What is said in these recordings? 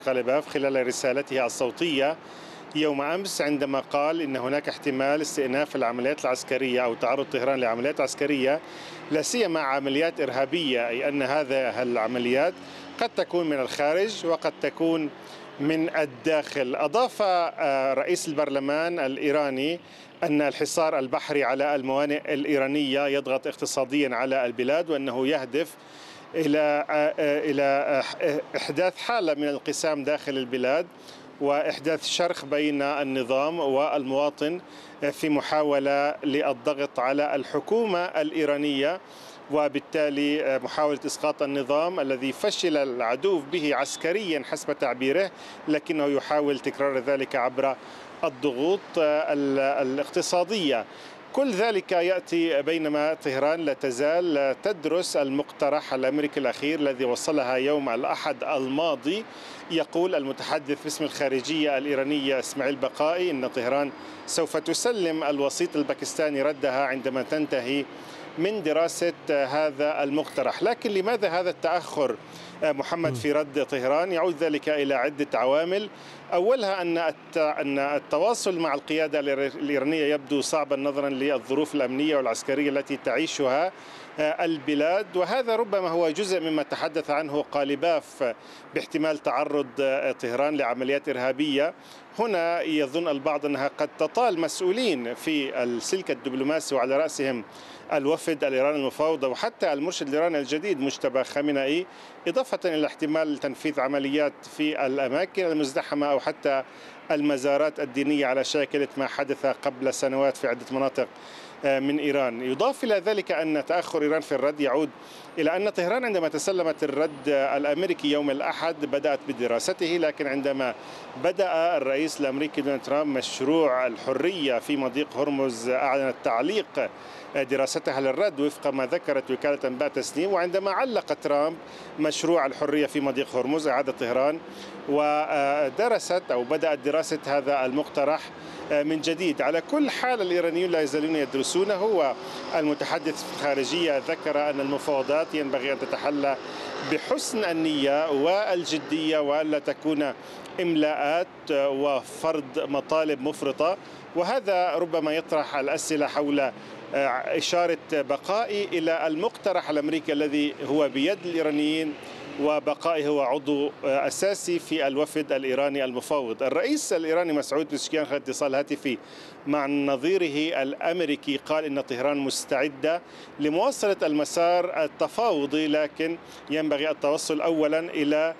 غالباف خلال رسالته الصوتية يوم أمس عندما قال إن هناك احتمال استئناف العمليات العسكرية أو تعرض طهران لعمليات عسكرية، لا سيما عمليات إرهابية، أي أن هذه العمليات قد تكون من الخارج وقد تكون من الداخل. أضاف رئيس البرلمان الإيراني أن الحصار البحري على الموانئ الإيرانية يضغط اقتصاديا على البلاد، وأنه يهدف إلى إحداث حالة من الانقسام داخل البلاد وإحداث شرخ بين النظام والمواطن في محاولة للضغط على الحكومة الإيرانية، وبالتالي محاولة إسقاط النظام الذي فشل العدو به عسكريا حسب تعبيره، لكنه يحاول تكرار ذلك عبر الضغوط الاقتصادية. كل ذلك يأتي بينما طهران لا تزال تدرس المقترح الأمريكي الأخير الذي وصلها يوم الأحد الماضي. يقول المتحدث باسم الخارجية الإيرانية إسماعيل بقائي إن طهران سوف تسلم الوسيط الباكستاني ردها عندما تنتهي من دراسة هذا المقترح. لكن لماذا هذا التأخر محمد في رد طهران؟ يعود ذلك إلى عدة عوامل. أولها أن التواصل مع القيادة الإيرانية يبدو صعبا نظرا للظروف الأمنية والعسكرية التي تعيشها البلاد، وهذا ربما هو جزء مما تحدث عنه قالباف باحتمال تعرض طهران لعمليات إرهابية. هنا يظن البعض أنها قد تطال مسؤولين في السلك الدبلوماسي وعلى رأسهم الوفد الإيراني المفاوض وحتى المرشد الإيراني الجديد مجتبى خامنئي، إضافة إلى احتمال تنفيذ عمليات في الأماكن المزدحمة أو حتى المزارات الدينية على شاكلة ما حدث قبل سنوات في عدة مناطق من إيران. يضاف إلى ذلك أن تأخر إيران في الرد يعود إلى أن طهران عندما تسلمت الرد الأمريكي يوم الأحد بدأت بدراسته، لكن عندما بدأ الرئيس الأمريكي دونالد ترامب مشروع الحرية في مضيق هرمز أعلنت تعليق دراستها للرد وفق ما ذكرت وكالة أنباء تسنيم. وعندما علق ترامب مشروع الحرية في مضيق هرمز أعاد طهران ودرست أو بدأت دراسة هذا المقترح من جديد. على كل حال الإيرانيون لا يزالون يدرسونه، والمتحدث في الخارجية ذكر أن المفاوضات ينبغي أن تتحلى بحسن النية والجدية وألا تكون إملاءات وفرض مطالب مفرطة، وهذا ربما يطرح الأسئلة حول إشارة بقائي إلى المقترح الأمريكي الذي هو بيد الإيرانيين، وبقائي هو عضو أساسي في الوفد الإيراني المفاوض. الرئيس الإيراني مسعود بزشكيان خلال اتصال هاتفي مع نظيره الأمريكي قال إن طهران مستعدة لمواصلة المسار التفاوضي، لكن ينبغي التوصل أولا إلى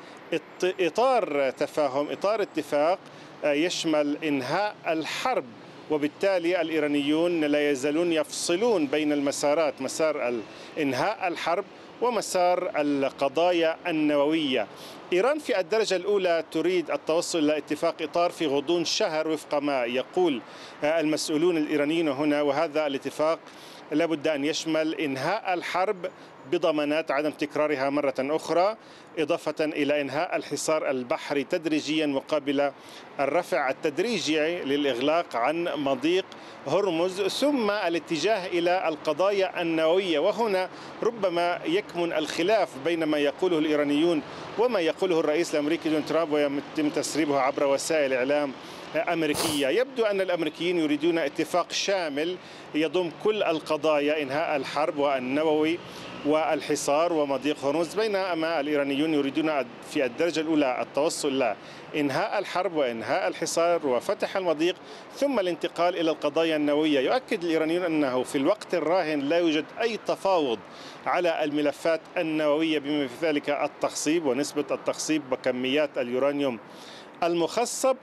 إطار تفاهم، إطار اتفاق يشمل إنهاء الحرب. وبالتالي الإيرانيون لا يزالون يفصلون بين المسارات، مسار إنهاء الحرب ومسار القضايا النووية. إيران في الدرجة الأولى تريد التوصل إلى اتفاق إطار في غضون شهر وفق ما يقول المسؤولون الإيرانيين هنا، وهذا الاتفاق لابد أن يشمل إنهاء الحرب بضمانات عدم تكرارها مرة أخرى، إضافة إلى إنهاء الحصار البحري تدريجيا مقابل الرفع التدريجي للإغلاق عن مضيق هرمز، ثم الاتجاه إلى القضايا النووية. وهنا ربما يكمن الخلاف بين ما يقوله الإيرانيون وما يقوله الرئيس الأمريكي دونالد ترامب، ويتم تسريبه عبر وسائل إعلام أمريكية. يبدو أن الأمريكيين يريدون اتفاق شامل يضم كل القضايا، إنهاء الحرب والنووي والحصار ومضيق هرمز، بينما الإيرانيون يريدون في الدرجة الأولى التوصل إلى إنهاء الحرب وإنهاء الحصار وفتح المضيق ثم الانتقال إلى القضايا النووية. يؤكد الإيرانيون أنه في الوقت الراهن لا يوجد أي تفاوض على الملفات النووية، بما في ذلك التخصيب ونسبة التخصيب وكميات اليورانيوم المخصب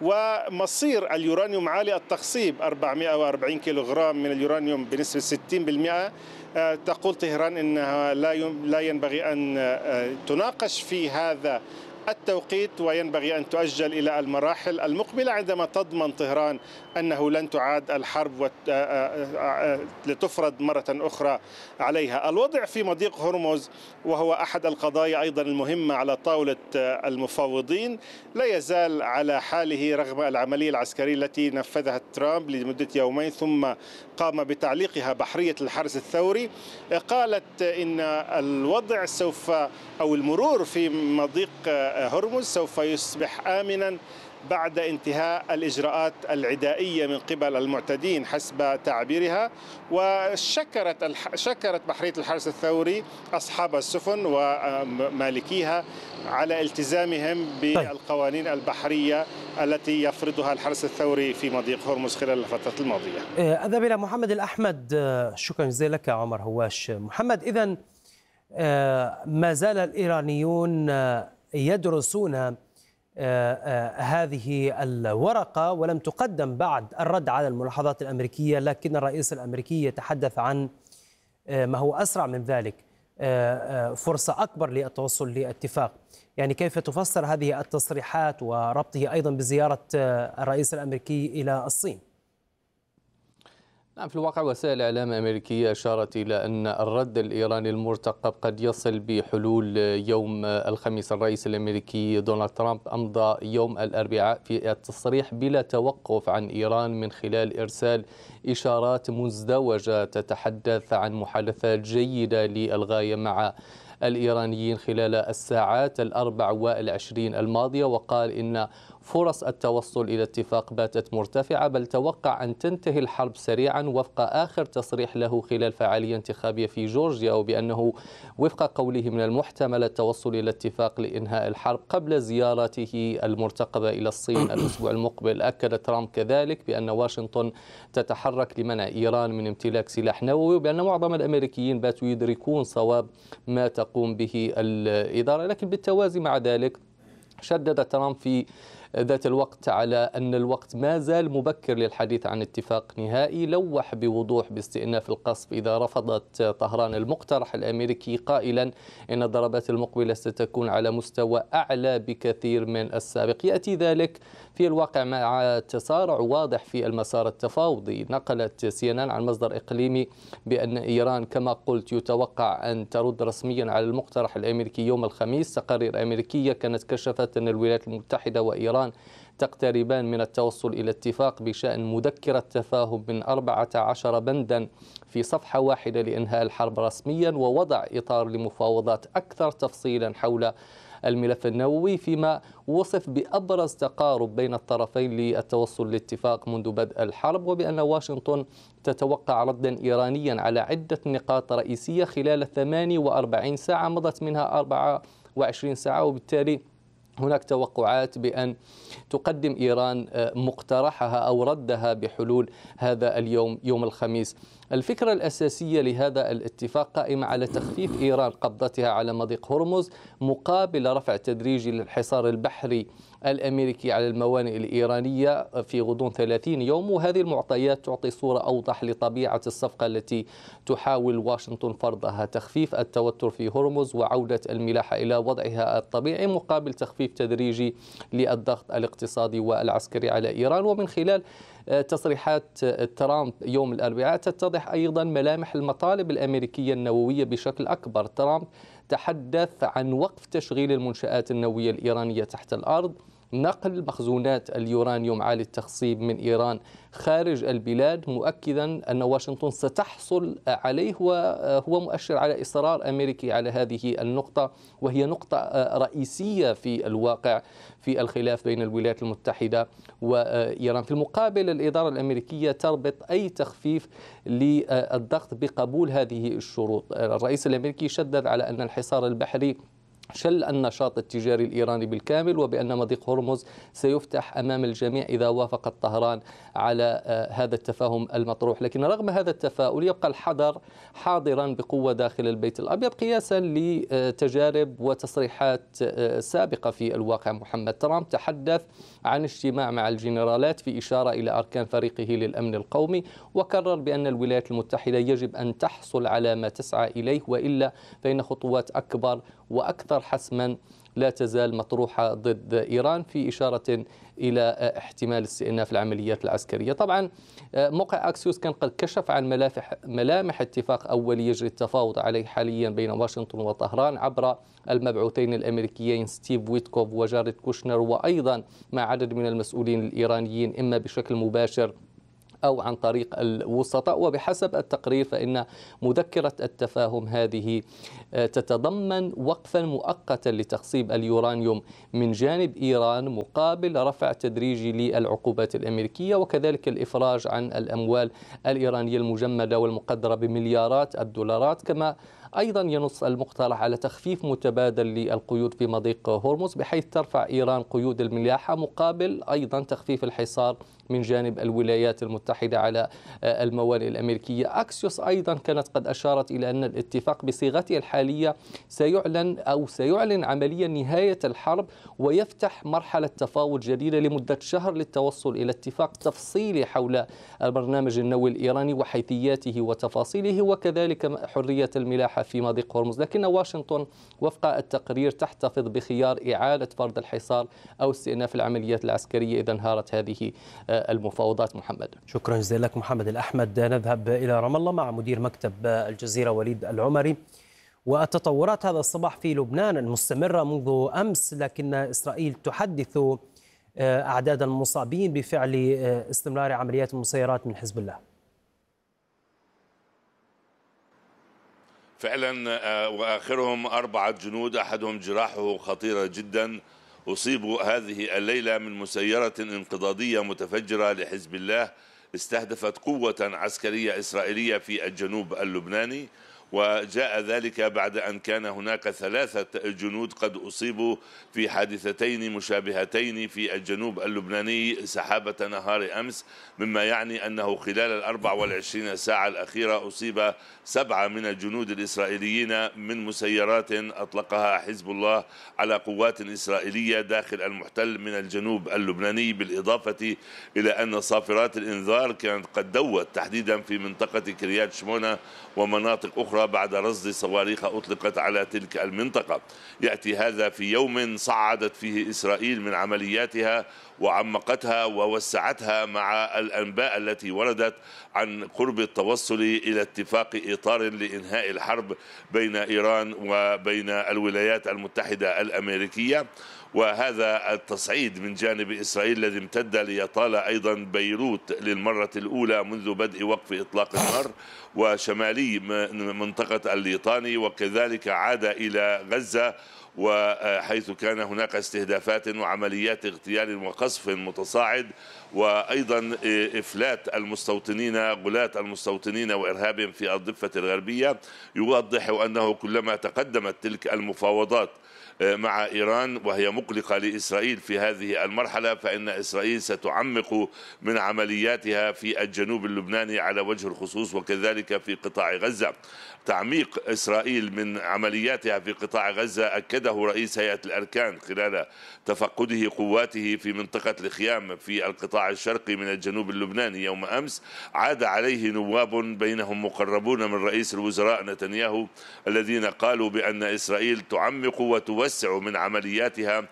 ومصير اليورانيوم عالي التخصيب 440 كيلوغرام من اليورانيوم بنسبة 60%. تقول طهران أنها لا ينبغي أن تناقش في هذا التوقيت وينبغي أن تؤجل إلى المراحل المقبلة عندما تضمن طهران أنه لن تعاد الحرب لتفرض مرة أخرى عليها. الوضع في مضيق هرمز وهو أحد القضايا أيضا المهمة على طاولة المفاوضين لا يزال على حاله رغم العملية العسكرية التي نفذها ترامب لمدة يومين ثم قام بتعليقها بحرية الحرس الثوري. قالت إن الوضع سوف أو المرور في مضيق هرمز سوف يصبح آمنا بعد انتهاء الإجراءات العدائية من قبل المعتدين حسب تعبيرها. شكرت بحرية الحرس الثوري أصحاب السفن ومالكيها على التزامهم بالقوانين البحرية التي يفرضها الحرس الثوري في مضيق هرمز خلال الفترة الماضية. أذهب إلى محمد الأحمد. شكرا جزيلا لك عمر هواش. محمد، إذن ما زال الإيرانيون يدرسون هذه الورقة ولم تقدم بعد الرد على الملاحظات الأمريكية، لكن الرئيس الأمريكي يتحدث عن ما هو أسرع من ذلك، فرصة أكبر للتوصل لاتفاق. يعني كيف تفسر هذه التصريحات وربطه أيضا بزيارة الرئيس الأمريكي إلى الصين؟ نعم، في الواقع وسائل الإعلام الأمريكية أشارت إلى أن الرد الإيراني المرتقب قد يصل بحلول يوم الخميس. الرئيس الأمريكي دونالد ترامب أمضى يوم الأربعاء في التصريح بلا توقف عن إيران من خلال إرسال إشارات مزدوجة تتحدث عن محادثات جيدة للغاية مع الإيرانيين خلال الساعات 24 الماضية، وقال إن فرص التوصل إلى اتفاق باتت مرتفعة، بل توقع أن تنتهي الحرب سريعا وفق آخر تصريح له خلال فعالية انتخابية في جورجيا، وبأنه وفق قوله من المحتمل التوصل إلى اتفاق لإنهاء الحرب قبل زيارته المرتقبة إلى الصين الأسبوع المقبل. أكد ترامب كذلك بأن واشنطن تتحرك لمنع إيران من امتلاك سلاح نووي، وبأن معظم الأمريكيين باتوا يدركون صواب ما تقوم به الإدارة. لكن بالتوازي مع ذلك شدد ترامب في ذات الوقت على أن الوقت ما زال مبكر للحديث عن اتفاق نهائي. لوح بوضوح باستئناف القصف إذا رفضت طهران المقترح الأمريكي، قائلا إن الضربات المقبلة ستكون على مستوى أعلى بكثير من السابق. يأتي ذلك في الواقع مع تسارع واضح في المسار التفاوضي. نقلت CNN عن مصدر إقليمي بأن إيران كما قلت يتوقع أن ترد رسميا على المقترح الأمريكي يوم الخميس. تقارير أمريكية كانت كشفت أن الولايات المتحدة وإيران تقتربان من التوصل إلى اتفاق بشأن مذكرة تفاهم من 14 بندا في صفحة واحدة لإنهاء الحرب رسميا، ووضع إطار لمفاوضات أكثر تفصيلا حول الملف النووي، فيما وصف بأبرز تقارب بين الطرفين للتوصل لاتفاق منذ بدء الحرب، وبأن واشنطن تتوقع ردا إيرانيا على عدة نقاط رئيسية خلال 48 ساعة مضت منها 24 ساعة، وبالتالي هناك توقعات بأن تقدم إيران مقترحها أو ردها بحلول هذا اليوم يوم الخميس. الفكرة الأساسية لهذا الاتفاق قائمة على تخفيف إيران قبضتها على مضيق هرمز مقابل رفع تدريجي للحصار البحري الأمريكي على الموانئ الإيرانية في غضون 30 يوم. وهذه المعطيات تعطي صورة أوضح لطبيعة الصفقة التي تحاول واشنطن فرضها: تخفيف التوتر في هرمز وعودة الملاحة إلى وضعها الطبيعي مقابل تخفيف تدريجي للضغط الاقتصادي والعسكري على إيران. ومن خلال تصريحات ترامب يوم الأربعاء تتضح أيضا ملامح المطالب الأمريكية النووية بشكل أكبر. ترامب تحدث عن وقف تشغيل المنشآت النووية الإيرانية تحت الأرض، نقل مخزونات اليورانيوم عالي التخصيب من إيران خارج البلاد، مؤكدا أن واشنطن ستحصل عليه، وهو مؤشر على إصرار أمريكي على هذه النقطة، وهي نقطة رئيسية في الواقع في الخلاف بين الولايات المتحدة وإيران. في المقابل الإدارة الأمريكية تربط أي تخفيف للضغط بقبول هذه الشروط. الرئيس الأمريكي شدد على أن الحصار البحري شل النشاط التجاري الإيراني بالكامل، وبأن مضيق هرمز سيفتح أمام الجميع إذا وافقت طهران على هذا التفاهم المطروح. لكن رغم هذا التفاؤل يبقى الحذر حاضرا بقوة داخل البيت الأبيض قياسا لتجارب وتصريحات سابقة في الواقع. محمد ترامب تحدث عن اجتماع مع الجنرالات في إشارة إلى أركان فريقه للأمن القومي، وكرر بأن الولايات المتحدة يجب أن تحصل على ما تسعى إليه، وإلا فإن خطوات أكبر وأكثر حسما لا تزال مطروحة ضد إيران، في إشارة إلى احتمال استئناف العمليات العسكرية. طبعا موقع أكسيوس كان قد كشف عن ملامح اتفاق أولي يجري التفاوض عليه حاليا بين واشنطن وطهران عبر المبعوثين الأمريكيين ستيف ويتكوف وجاريد كوشنر، وأيضا مع عدد من المسؤولين الإيرانيين إما بشكل مباشر أو عن طريق الوسطاء. وبحسب التقرير فإن مذكرة التفاهم هذه تتضمن وقفا مؤقتا لتخصيب اليورانيوم من جانب إيران مقابل رفع تدريجي للعقوبات الأمريكية، وكذلك الإفراج عن الأموال الإيرانية المجمدة والمقدرة بمليارات الدولارات. كما أيضا ينص المقترح على تخفيف متبادل للقيود في مضيق هرمز، بحيث ترفع إيران قيود الملاحة مقابل أيضا تخفيف الحصار من جانب الولايات المتحدة على الموانئ الأمريكية. أكسيوس أيضا كانت قد أشارت إلى أن الاتفاق بصيغته الحالية سيعلن عمليا نهاية الحرب ويفتح مرحلة تفاوض جديدة لمدة شهر للتوصل إلى اتفاق تفصيلي حول البرنامج النووي الإيراني وحيثياته وتفاصيله، وكذلك حرية الملاحة في مضيق هرمز. لكن واشنطن وفق التقرير تحتفظ بخيار إعادة فرض الحصار أو استئناف العمليات العسكرية إذا انهارت هذه المفاوضات. محمد، شكرا جزيلا لك محمد الأحمد. نذهب إلى رام الله مع مدير مكتب الجزيرة وليد العمري. والتطورات هذا الصباح في لبنان المستمرة منذ أمس، لكن إسرائيل تحدث أعداد المصابين بفعل استمرار عمليات المسيرات من حزب الله. فعلا، وآخرهم 4 جنود أحدهم جراحه خطيرة جدا أصيبوا هذه الليلة من مسيرة انقضاضية متفجرة لحزب الله استهدفت قوة عسكرية إسرائيلية في الجنوب اللبناني، وجاء ذلك بعد أن كان هناك 3 جنود قد أصيبوا في حادثتين مشابهتين في الجنوب اللبناني سحابة نهار أمس، مما يعني أنه خلال 24 ساعة الأخيرة أصيب 7 من الجنود الإسرائيليين من مسيرات أطلقها حزب الله على قوات إسرائيلية داخل المحتل من الجنوب اللبناني، بالإضافة إلى أن صافرات الإنذار كانت قد دوت تحديدا في منطقة كريات شمونة ومناطق أخرى بعد رصد صواريخ أطلقت على تلك المنطقة. يأتي هذا في يوم صعدت فيه إسرائيل من عملياتها وعمقتها ووسعتها مع الأنباء التي وردت عن قرب التوصل إلى اتفاق إطار لإنهاء الحرب بين إيران وبين الولايات المتحدة الأمريكية. وهذا التصعيد من جانب إسرائيل الذي امتد ليطال أيضا بيروت للمرة الأولى منذ بدء وقف إطلاق النار وشمالي منطقة الليطاني، وكذلك عاد إلى غزة، وحيث كان هناك استهدافات وعمليات اغتيال وقصف متصاعد، وأيضا إفلات المستوطنين غلاة المستوطنين وإرهابهم في الضفة الغربية، يوضح أنه كلما تقدمت تلك المفاوضات مع إيران وهي مقلقة لإسرائيل في هذه المرحلة، فإن إسرائيل ستعمق من عملياتها في الجنوب اللبناني على وجه الخصوص وكذلك في قطاع غزة. تعميق إسرائيل من عملياتها في قطاع غزة أكده رئيس هيئة الأركان خلال تفقده قواته في منطقة الخيام في القطاع الشرقي من الجنوب اللبناني يوم أمس. عاد عليه نواب بينهم مقربون من رئيس الوزراء نتنياهو الذين قالوا بأن إسرائيل تعمق وتوسع من عملياتها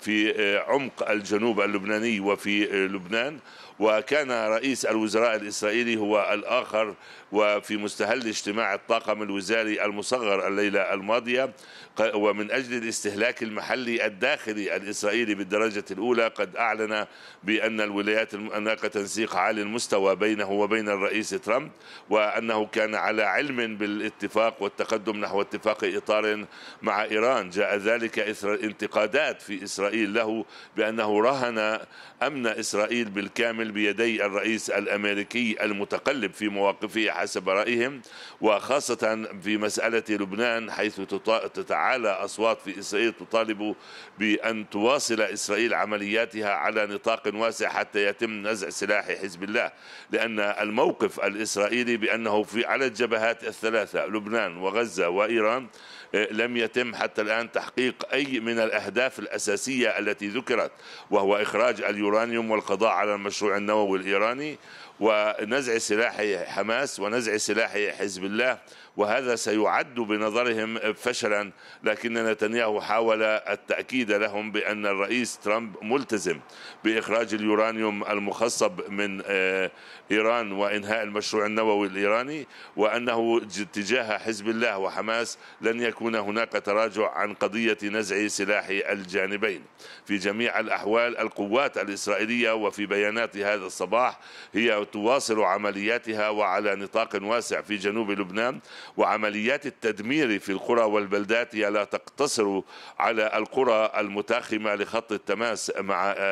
في عمق الجنوب اللبناني وفي لبنان. وكان رئيس الوزراء الإسرائيلي هو الآخر وفي مستهل اجتماع الطاقم الوزاري المصغر الليلة الماضية، ومن أجل الاستهلاك المحلي الداخلي الإسرائيلي بالدرجة الأولى قد أعلن بأن الولايات هناك تنسيق عالي المستوى بينه وبين الرئيس ترامب، وأنه كان على علم بالاتفاق والتقدم نحو اتفاق إطار مع إيران. جاء ذلك إثر الانتقادات في إسرائيل له بأنه رهن أمن إسرائيل بالكامل بيدي الرئيس الأمريكي المتقلب في مواقفه حسب رأيهم، وخاصة في مسألة لبنان حيث تتعالى أصوات في إسرائيل تطالب بأن تواصل إسرائيل عملياتها على نطاق واسع حتى يتم نزع سلاح حزب الله، لأن الموقف الإسرائيلي بأنه على الجبهات الثلاثة لبنان وغزة وإيران لم يتم حتى الآن تحقيق أي من الأهداف الأساسية التي ذكرت، وهو إخراج اليورانيوم والقضاء على المشروع النووي الإيراني ونزع سلاح حماس ونزع سلاح حزب الله، وهذا سيعد بنظرهم فشلا. لكن نتنياهو حاول التأكيد لهم بأن الرئيس ترامب ملتزم بإخراج اليورانيوم المخصب من إيران وإنهاء المشروع النووي الإيراني، وأنه تجاه حزب الله وحماس لن يكون يكون هناك تراجع عن قضية نزع سلاح الجانبين. في جميع الأحوال القوات الإسرائيلية وفي بيانات هذا الصباح هي تواصل عملياتها وعلى نطاق واسع في جنوب لبنان، وعمليات التدمير في القرى والبلدات هي لا تقتصر على القرى المتاخمة لخط التماس مع